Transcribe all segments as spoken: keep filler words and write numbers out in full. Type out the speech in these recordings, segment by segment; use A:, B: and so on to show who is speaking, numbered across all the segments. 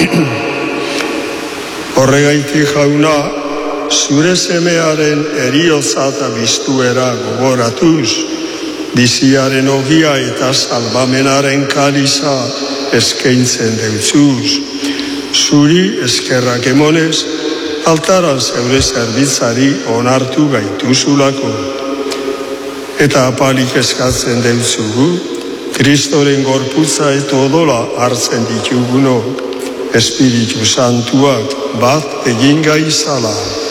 A: Horregaitik Jauna, zure semearen heriotza eta biztuera gogoratuz, biziaren ogia eta salbamenaren kaliza eskaintzen deutzuz. Zuri eskerrak emonez, altaran zeure zerbitzari onartu gaituzulako. Eta apalik eskatzen deutzugu, Kristoren gorputza eta odola hartzen ditugunok, Espiritu Santuak bat egin gaizala.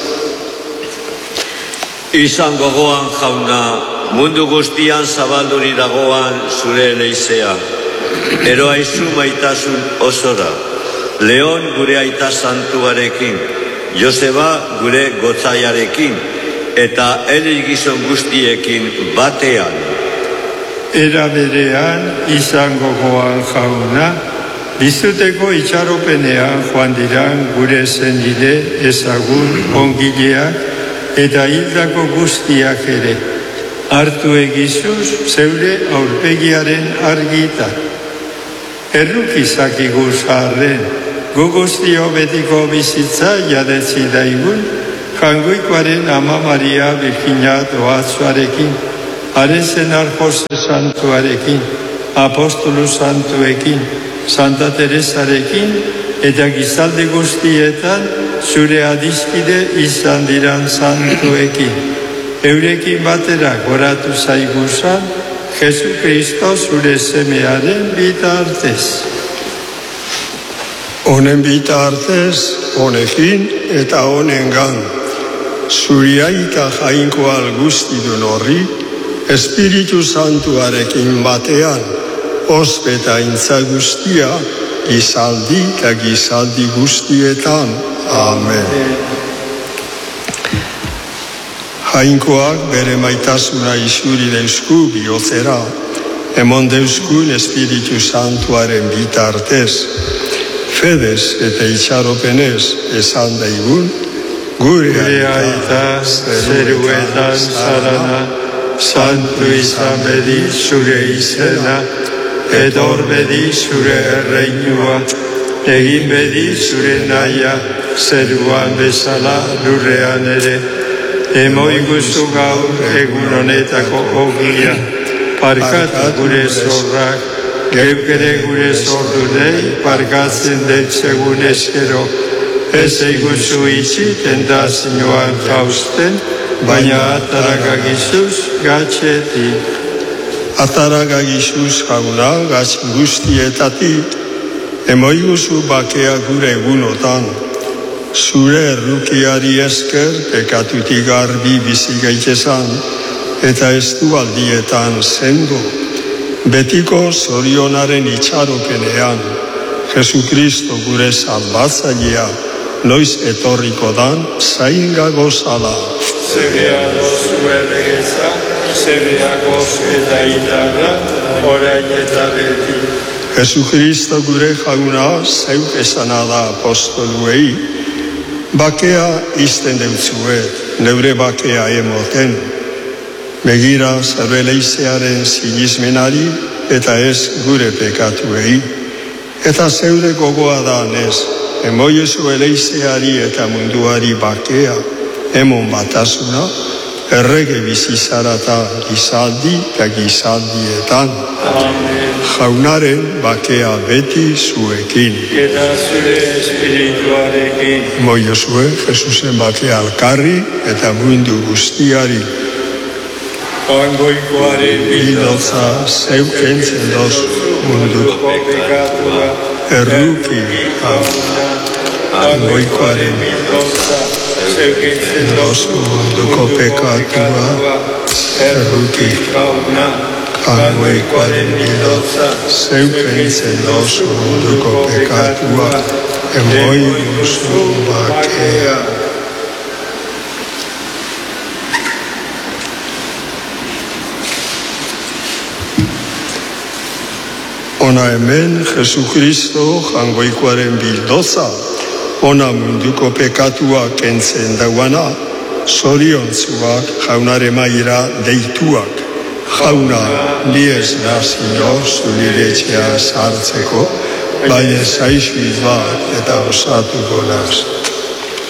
B: Izan gogoan Jauna, mundu guztian zabalduri dagoan zure eleizea. Ero aizu maitasun osora, Leon gure aita santuarekin, Joseba gure gotzaiarekin, eta elis gizon guztiekin batean.
C: Era berean izango gogoan Jauna, bizuteko itxaropenean joan diran gure zenide ezagun ongileak eta hildako guztiak ere. Hartu egizuz zeure aurpegiaren argita. Erruk izakigu zaharren, gu guztio betiko bizitza jadetzi daigun, jangoikoaren Ama Maria Virgina Doatzuarekin, haren zenar Jose Santuarekin, Apostolu Santuekin, Santa Teresarekin, eta gizalde guztietan zure adiskide izan diran santuekin. Eurekin batera goratu zaiguzan, Jesu Kristo zure semearen bitartez.
A: Honen bitartez, honekin eta honengan, zuri aita jainkoal guztidun horri, Espiritu Santuarekin batean, ospeta intza guztia, gizaldi eta gizaldi guztietan. Amen. Jainkoak bere maitasuna isuri deusku bihotzera, emon deuskun Espiritu Santuaren bitartez, fedez eta itxaropenez esan daigun, gure
C: aita zeruetan zarana, santu izan bedi zure izena, edor bedi zure erreinua, egin bedi zure naia, zeruan bezala lurrean ere. Emoi guzu gaur egun honetako ogia, parkatu gure zorrak, geuk ere gure zordunei, parkatzen detzegun eskero. Ez eiguzu itxiten da zinoan jausten, baina ataragagizuz gatxetik.
A: Ataragagizuz Jauna gatz guztietatik, emoiguzu bakea gure egunotan, zure errukiari esker pekatutik garbi bizi gaitezan, eta ez du aldietan sendo, betiko zorionaren itxaropenean, Jesu Kristo gure salbatzailea, noiz etorriko dan zainga gozala.
C: Zebea dozu erregeza, zebea goz eta itarra, orain eta beti.
A: Jesu Kristo gure Jauna zeuk esana da apostoluei, bakea izten deutzuet, neure bakea emoten. Begira zerbe leizearen sinismenari eta ez gure pekatuei. Eta zeure gogoa da nez, emoiezu eleizeari eta munduari bakea, emon batasuna, errege bizizarata gizaldi eta gizaldietan.
C: Amen.
A: Jaunaren bakea beti zuekin.
C: Eta zure espirituarekin.
A: Moiozue, Jesusen bakea alkarri eta mundu guztiari.
C: Jangoikoaren
A: Bidotza zeukentzen doz munduko
C: pekatua,
A: erruki
C: Jauna,
A: jangoikoaren
C: bidotza, zeukentzen
A: doz munduko pekatua, erruki
C: Jauna,
A: jangoikoaren bidotza zeukentzen doz munduko pekatua, emoiguzu bakea. Ona hemen Jesu Kristo jangoikoaren bildotza, ona munduko pekatua kentzen dauana, zoriontzuak Jaunare maira deituak. Jauna, ni ez nazio zuliretxea sartzeko, baina zaizbit bat eta osatuko naz.